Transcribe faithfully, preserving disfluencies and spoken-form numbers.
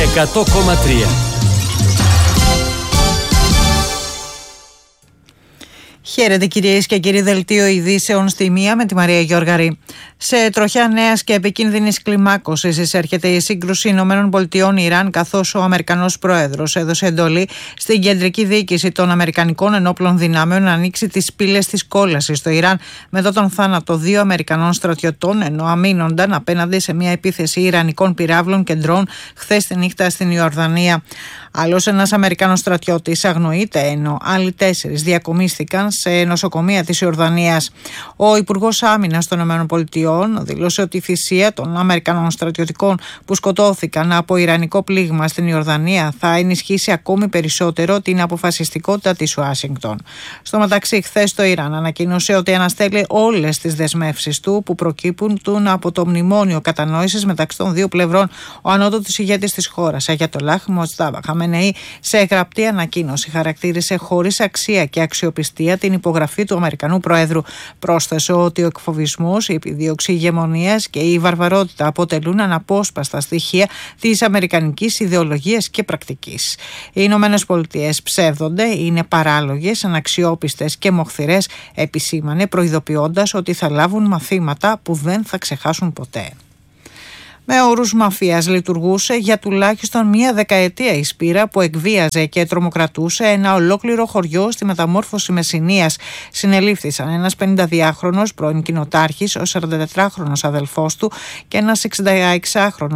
εκατό κόμμα τρία. Χαίρετε κυρίες και κύριοι, δελτίο ειδήσεων στη μία με τη Μαρία Γιώργαρη. Σε τροχιά νέας και επικίνδυνης κλιμάκωσης εισέρχεται η σύγκρουση ΗΠΑ-Ιράν, καθώς ο Αμερικανός Πρόεδρος έδωσε εντολή στην κεντρική διοίκηση των Αμερικανικών ενόπλων δυνάμεων να ανοίξει τις πύλες της κόλασης στο Ιράν μετά τον θάνατο δύο Αμερικανών στρατιωτών, ενώ αμήνονταν απέναντι σε μια επίθεση Ιρανικών πυράβλων και ντρόουν χθες τη νύχτα στην Ιορδανία. Άλλος ένας Αμερικανός στρατιώτης αγνοείται, ενώ άλλοι τέσσερις διακομίστηκαν σε νοσοκομεία της Ιορδανίας. Ο Υπουργός Άμυνας των ΗΠΑ δήλωσε ότι η θυσία των Αμερικανών στρατιωτικών που σκοτώθηκαν από ιρανικό πλήγμα στην Ιορδανία θα ενισχύσει ακόμη περισσότερο την αποφασιστικότητα της Ουάσιγκτον. Στο μεταξύ, χθες το Ιράν ανακοίνωσε ότι αναστέλει όλες τις δεσμεύσεις του που προκύπτουν από το μνημόνιο κατανόησης μεταξύ των δύο πλευρών. Ο ανώτατος ηγέτης της χώρας, Αγιατολάχ Μοτζτάμπα Χαμενεή, σε γραπτή ανακοίνωση χαρακτήρισε χωρίς αξία και αξιοπιστία την υπογραφή του Αμερικανού Προέδρου. Πρόσθεσε ότι ο εκφοβισμός, η επιδίωξη ηγεμονίας και η βαρβαρότητα αποτελούν αναπόσπαστα στοιχεία της αμερικανικής ιδεολογίας και πρακτικής. Οι Ηνωμένες Πολιτείες ψεύδονται, είναι παράλογες, αναξιόπιστες και μοχθηρές, επισήμανε, προειδοποιώντας ότι θα λάβουν μαθήματα που δεν θα ξεχάσουν ποτέ. Με όρους μαφίας λειτουργούσε για τουλάχιστον μία δεκαετία η σπήρα που εκβίαζε και τρομοκρατούσε ένα ολόκληρο χωριό στη Μεταμόρφωση Μεσσηνίας. Συνελήφθησαν ένας πενηνταδυάχρονος πρώην κοινοτάρχης, ο σαραντατετράχρονος αδελφός του και ένας εξηνταεξάχρονος